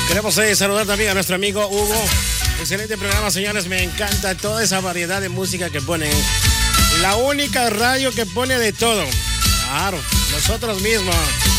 Queremos saludar también a nuestro amigo Hugo. Excelente programa, señores. Me encanta toda esa variedad de música que ponen. La única radio que pone de todo. Claro, nosotros mismos.